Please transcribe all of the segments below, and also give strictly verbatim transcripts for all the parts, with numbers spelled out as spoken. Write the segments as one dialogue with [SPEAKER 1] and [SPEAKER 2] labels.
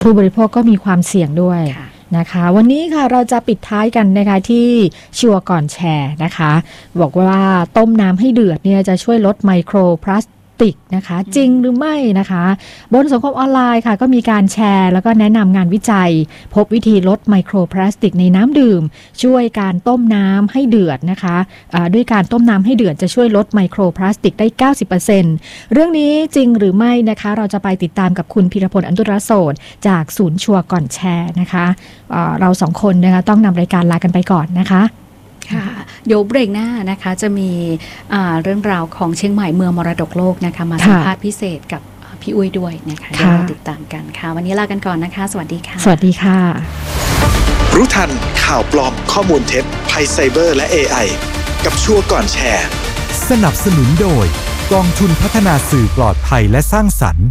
[SPEAKER 1] ผู้บริโภคก็มีความเสี่ยงด้วยนะคะวันนี้ค่ะเราจะปิดท้ายกันนะคะที่ชัวร์ก่อนแชร์นะคะบอกว่าต้มน้ำให้เดือดเนี่ยจะช่วยลดไมโครพลาสติกนะคะจริงหรือไม่นะคะบนสังคมออนไลน์ค่ะก็มีการแชร์แล้วก็แนะนำงานวิจัยพบวิธีลดไมโครพลาสติกในน้ำดื่มช่วยการต้มน้ำให้เดือดนะคะะด้วยการต้มน้ำให้เดือดจะช่วยลดไมโครพลาสติกได้ เก้าสิบเปอร์เซ็นต์ เรื่องนี้จริงหรือไม่นะคะเราจะไปติดตามกับคุณพีรพลอันตุรโสดจากศูนย์ชัวร์ก่อนแชร์นะคะะเราสองคนนะคะต้องนำรายการลากันไปก่อนนะคะ
[SPEAKER 2] ค่ะเดี๋ยวเบรกหน้านะคะจะมีเรื่องราวของเชียงใหม่เมืองมรดกโลกนะคะมาสัมภาษณ์พิเศษกับพี่อุ้ยด้วยนะคะเดี๋ยวติดตามกันค่ะวันนี้ลากันก่อนนะคะสวัสดีค่ะ
[SPEAKER 1] สวัสดีค่ะ
[SPEAKER 3] รู้ทันข่าวปลอมข้อมูลเท็จภัยไซเบอร์และ เอ ไอ กับชัวร์ก่อนแชร์
[SPEAKER 4] สนับสนุนโดยกองทุนพัฒนาสื่อปลอดภัยและสร้างสรรค์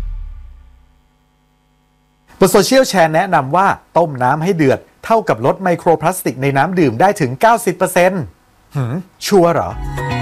[SPEAKER 5] บนโซเชียลแชร์แนะนำว่าต้มน้ำให้เดือดเท่ากับลดไมโครพลาสติกในน้ำดื่มได้ถึง เก้าสิบเปอร์เซ็นต์ หืมชัวร์เหรอ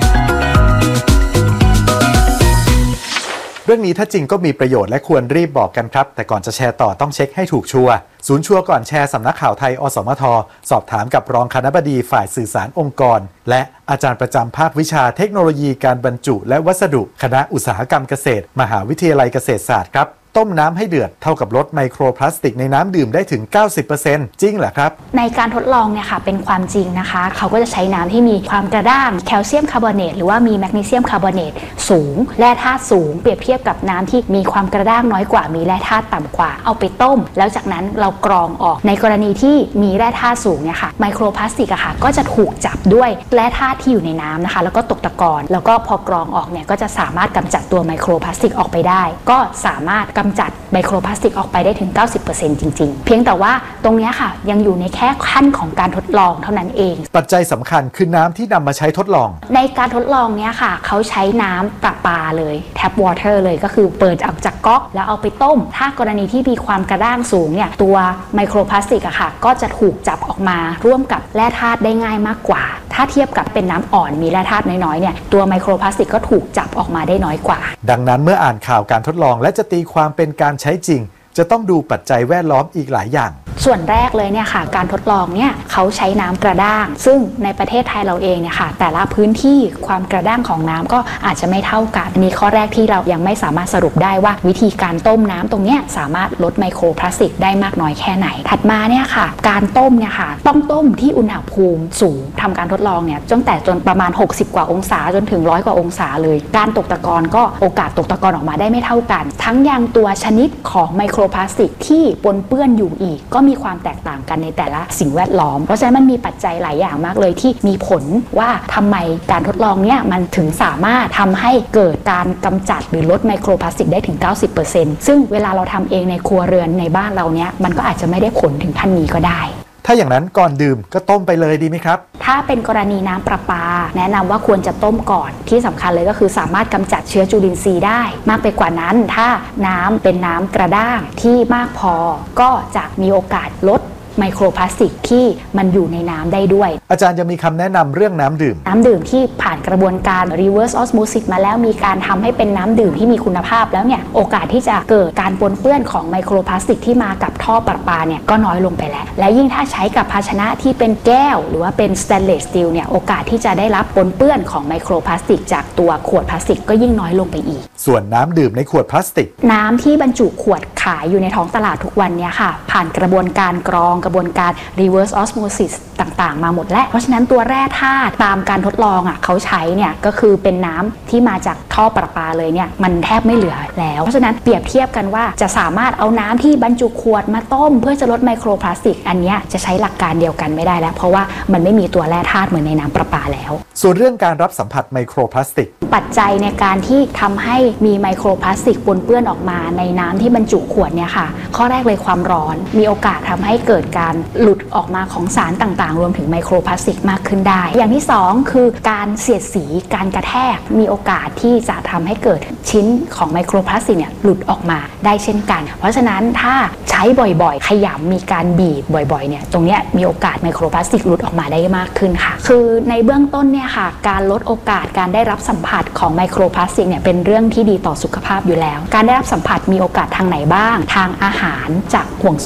[SPEAKER 5] เรื่องนี้ถ้าจริงก็มีประโยชน์และควรรีบบอกกันครับแต่ก่อนจะแชร์ต่อต้องเช็คให้ถูกชัวร์ศูนย์ชัวร์ก่อนแชร์สำนักข่าวไทยอสมทสอบถามกับรองคณบดีฝ่ายสื่อสารองค์กรและอาจารย์ประจำภาควิชาเทคโนโลยีการบรรจุและวัสดุคณะอุตสาหกรรมเกษตรมหาวิทยาลัยเกษตรศาสตร์ครับต้มน้ำให้เดือดเท่ากับลดไมโครพลาสติกในน้ำดื่มได้ถึง เก้าสิบเปอร์เซ็นต์ จริงเหรอครับ
[SPEAKER 6] ในการทดลองเนี่ยค่ะเป็นความจริงนะคะเขาก็จะใช้น้ำที่มีความกระด้างแคลเซียมคาร์บอเนตหรือว่ามีแมกนีเซียมคาร์บอเนตสูงแร่ธาตุสูงเปรียบเทียบกับน้ำที่มีความกระด้างน้อยกว่ามีแร่ธาตุต่ำกว่าเอาไปต้มแล้วจากนั้นเรากรองออกในกรณีที่มีแร่ธาตุสูงเนี่ยค่ะไมโครพลาสติกอะค่ะก็จะถูกจับด้วยแร่ธาตุที่อยู่ในน้ำนะคะแล้วก็ตกตะกอนแล้วก็พอกรองออกเนี่ยก็จะสามารถกำจัดตัวไมโครพลาสติกออกไปได้ก็สามารถกำจัดไมโครพลาสติกออกไปได้ถึง เก้าสิบเปอร์เซ็นต์ จริงๆเพียงแต่ว่าตรงนี้ค่ะยังอยู่ในแค่ขั้นของการทดลองเท่านั้นเอง
[SPEAKER 5] ปัจจัยสำคัญคือน้ำที่นำมาใช้ทดลอง
[SPEAKER 6] ในการทดลองเนี้ยค่ะเขาใช้น้ำประปาเลยแทบวอเตอร์เลยก็คือเปิดออกจากก๊อกแล้วเอาไปต้มถ้ากรณีที่มีความกระด้างสูงเนี่ยตัวไมโครพลาสติกอะค่ะก็จะถูกจับออกมาร่วมกับแร่ธาตุได้ง่ายมากกว่าถ้าเทียบกับเป็นน้ำอ่อนมีแร่ธาตุน้อยๆเนี่ยตัวไมโครพลาสติกก็ถูกจับออกมาได้น้อยกว่า
[SPEAKER 5] ดังนั้นเมื่ออ่านข่าวการทดลองและจะตีความเป็นการใช้จริงจะต้องดูปัจจัยแวดล้อมอีกหลายอย่าง
[SPEAKER 6] ส่วนแรกเลยเนี่ยค่ะการทดลองเนี่ยเขาใช้น้ำกระด้างซึ่งในประเทศไทยเราเองเนี่ยค่ะแต่ละพื้นที่ความกระด้างของน้ำก็อาจจะไม่เท่ากันนี่ข้อแรกที่เรายังไม่สามารถสรุปได้ว่าวิธีการต้มน้ำตรงเนี้ยสามารถลดไมโครพลาสติกได้มากน้อยแค่ไหนถัดมาเนี่ยค่ะการต้มเนี่ยค่ะต้องต้มที่อุณหภูมิสูงทำการทดลองเนี่ยตั้งแต่จนประมาณหกสิบกว่าองศาจนถึงร้อยกว่าองศาเลยการตกตะกอนก็โอกาสตกตะกอนออกมาได้ไม่เท่ากันทั้งยังตัวชนิดของไมโครพลาสติกที่ปนเปื้อนอยู่อีกก็มีความแตกต่างกันในแต่ละสิ่งแวดล้อมเพราะฉะนั้นมันมีปัจจัยหลายอย่างมากเลยที่มีผลว่าทำไมการทดลองเนี้ยมันถึงสามารถทำให้เกิดการกำจัดหรือลดไมโครพลาสติกได้ถึง เก้าสิบเปอร์เซ็นต์ ซึ่งเวลาเราทำเองในครัวเรือนในบ้านเราเนี้ยมันก็อาจจะไม่ได้ผลถึงขั้นนี้ก็ได้
[SPEAKER 5] ถ้าอย่างนั้นก่อนดื่มก็ต้มไปเลยดีไหมครับ
[SPEAKER 6] ถ้าเป็นกรณีน้ำประปาแนะนำว่าควรจะต้มก่อนที่สำคัญเลยก็คือสามารถกำจัดเชื้อจุลินทรีย์ได้มากไปกว่านั้นถ้าน้ำเป็นน้ำกระด้างที่มากพอก็จะมีโอกาสลดไมโครพลาสติกที่มันอยู่ในน้ำได้ด้วย
[SPEAKER 5] อาจารย์จะมีคำแนะนำเรื่องน้ำดื่ม
[SPEAKER 6] น้ำดื่มที่ผ่านกระบวนการ reverse osmosis มาแล้วมีการทำให้เป็นน้ำดื่มที่มีคุณภาพแล้วเนี่ยโอกาสที่จะเกิดการปนเปื้อนของไมโครพลาสติกที่มากับท่อประปาเนี่ยก็น้อยลงไปแล้วและยิ่งถ้าใช้กับภาชนะที่เป็นแก้วหรือว่าเป็น stainless steel เนี่ยโอกาสที่จะได้รับปนเปื้อนของไมโครพลาสติกจากตัวขวดพลาสติกก็ยิ่งน้อยลงไปอีก
[SPEAKER 5] ส่วนน้ำดื่มในขวดพลาสติก
[SPEAKER 6] น้ำที่บรรจุขวดขายอยู่ในท้องตลาดทุกวันเนี่ยค่ะผ่านกระบวนการกรองกระบวนการreverse osmosis ต่างๆมาหมดแล้วเพราะฉะนั้นตัวแร่ธาตุตามการทดลองอ่ะเขาใช้เนี่ยก็คือเป็นน้ำที่มาจากท่อประปาเลยเนี่ยมันแทบไม่เหลือแล้วเพราะฉะนั้นเปรียบเทียบกันว่าจะสามารถเอาน้ำที่บรรจุขวดมาต้มเพื่อจะลดไมโครพลาสติกอันนี้จะใช้หลักการเดียวกันไม่ได้แล้วเพราะว่ามันไม่มีตัวแร่ธาตุเหมือนในน้ำประปาแล้ว
[SPEAKER 5] ส่วนเรื่องการรับสัมผัสไมโครพลาสติก
[SPEAKER 6] ปัจจัยในการที่ทำให้มีไมโครพลาสติกปนเปื้อนออกมาในน้ำที่บรรจุขวดเนี่ยค่ะข้อแรกเลยความร้อนมีโอกาสทำให้เกิดการหลุดออกมาของสารต่างๆรวมถึงไมโครพลาสติกมากขึ้นได้อย่างที่สองคือการเสียดสีการกระแทกมีโอกาสที่จะทำให้เกิดชิ้นของไมโครพลาสติกเนี่ยหลุดออกมาได้เช่นกันเพราะฉะนั้นถ้าใช้บ่อยๆขยำมีการบีบบ่อยๆเนี่ยตรงเนี้ยมีโอกาสไมโครพลาสติกหลุดออกมาได้มากขึ้นค่ะคือในเบื้องต้นเนี่ยค่ะการลดโอกาสการได้รับสัมผัสของไมโครพลาสติกเนี่ยเป็นเรื่องที่ดีต่อสุขภาพอยู่แล้วการได้รับสัมผัสมีโอกาสทางไหนบ้างทางอาหารจากห่วง